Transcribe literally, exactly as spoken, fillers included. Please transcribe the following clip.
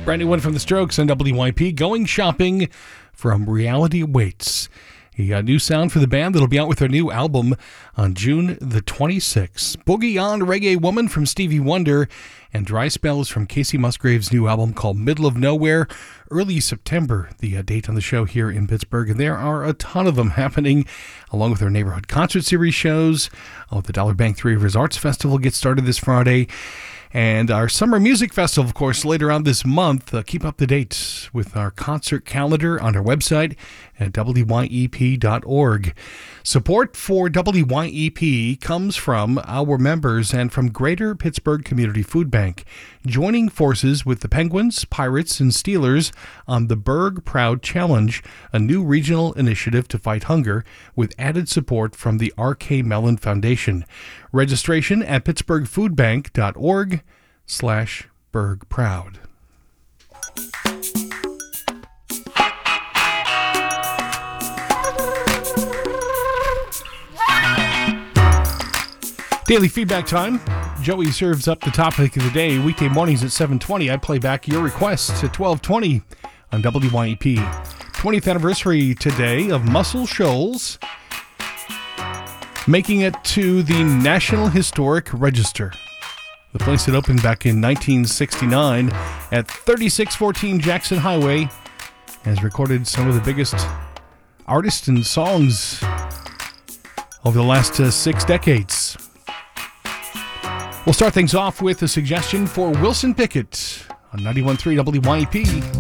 Brand new one from The Strokes on W Y P, Going Shopping from Reality Awaits. A uh, new sound for the band that'll be out with their new album on June the twenty-sixth. Boogie On Reggae Woman from Stevie Wonder and Dry Spells from Casey Musgrave's new album called Middle of Nowhere. Early September, the uh, date on the show here in Pittsburgh. And there are a ton of them happening, along with our neighborhood concert series shows. Oh, the Dollar Bank Three Rivers Arts Festival gets started this Friday. And our Summer Music Festival, of course, later on this month. Uh, keep up to date with our concert calendar on our website at W Y E P dot org. Support for W Y E P comes from our members and from Greater Pittsburgh Community Food Bank, joining forces with the Penguins, Pirates, and Steelers on the Berg Proud Challenge, a new regional initiative to fight hunger with added support from the R K Mellon Foundation. Registration at pittsburgh food bank dot org slash Berg Proud. Daily feedback time. Joey serves up the topic of the day. Weekday mornings at seven twenty. I play back your requests at twelve twenty on W Y E P. twentieth anniversary today of Muscle Shoals making it to the National Historic Register. The place that opened back in nineteen sixty-nine at thirty-six fourteen Jackson Highway has recorded some of the biggest artists and songs over the last uh, six decades. We'll start things off with a suggestion for Wilson Pickett on ninety-one point three W Y E P.